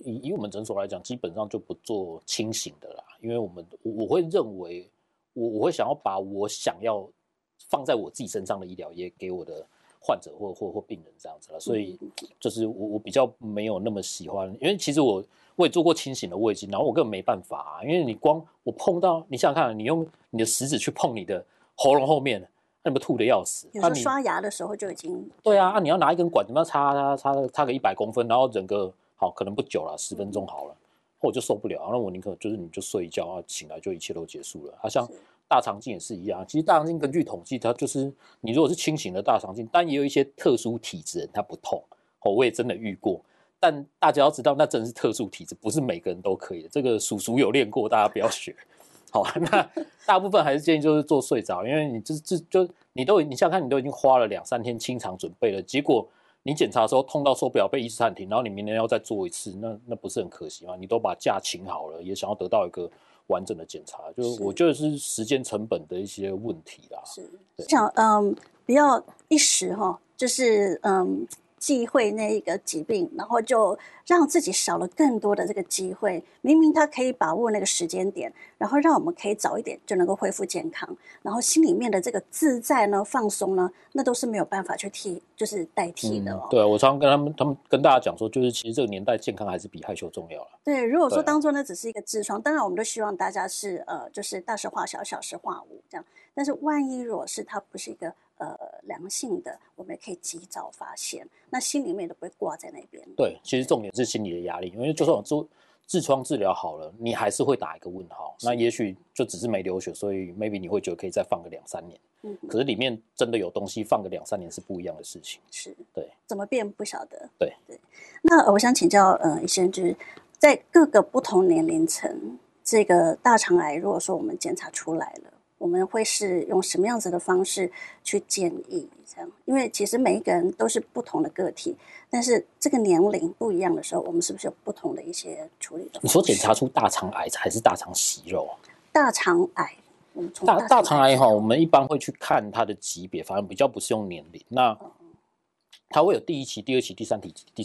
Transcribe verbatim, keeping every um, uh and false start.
以以我们诊所来讲，基本上就不做轻型的啦，因为我们我我会认为我我会想要把我想要放在我自己身上的医疗也给我的患者或或或病人这样子啦，所以就是我我比较没有那么喜欢，因为其实我我也做过轻型的胃镜，然后我根本没办法啊，因为你光我碰到你想想看，你用你的食指去碰你的喉咙后面，那你不吐的要死？ 有时候刷牙的时候就已经对啊，啊你要拿一根管子，要插插插插个一百公分，然后整个好可能不久了，十分钟好了，我就受不了，那我宁可就是你就睡一觉啊，醒来就一切都结束了。啊，像大肠镜也是一样，其实大肠镜根据统计，它就是你如果是轻型的大肠镜，但也有一些特殊体质人他不痛，哦，我也真的遇过。但大家要知道，那真的是特殊体质，不是每个人都可以的。这个叔叔有练过，大家不要学。好，那大部分还是建议就是做睡着，因为你就就就你都你想想看，你都已经花了两三天清肠准备了，结果你检查的时候痛到受不了，被医师喊停，然后你明天要再做一次，那那不是很可惜吗？你都把假请好了，也想要得到一个完整的检查，就是我觉得是时间成本的一些问题啦。 是，想嗯，不要一时哈，就是嗯。忌讳那一个疾病，然后就让自己少了更多的这个机会。明明他可以把握那个时间点，然后让我们可以早一点就能够恢复健康，然后心里面的这个自在呢、放松呢，那都是没有办法去替，就是代替的哦。 嗯、对，我常常跟他们、他们跟大家讲说，就是其实这个年代健康还是比害羞重要了。 对，如果说当做那只是一个痔疮，当然我们都希望大家是呃，就是大事化小，小事化无这样。但是万一如果是它不是一个呃良性的，我们也可以及早发现，那心里面都不会挂在那边。 对，其实重点是心理的压力，因为就算我做痔疮治疗好了，你还是会打一个问号。那也许就只是没流血，所以 maybe 你会觉得可以再放个两三年。嗯，可是里面真的有东西，放个两三年是不一样的事情。 是， 对， 怎么变不晓得。 对对。那、呃、我想请教呃医生，就是在各个不同年龄层，这个大肠癌如果说我们检查出来了，我们会是用什么样子的方式去建议这样？因为其实每一个人都是不同的个体，但是这个年龄不一样的时候，我们是不是有不同的一些处理的方式？ 你说检查出大肠癌还是大肠息肉？ 大肠癌，我们从大大肠癌哈，我们一般会去看它的级别，反正比较不是用年龄。那它会有第一期、第二期、第三期、第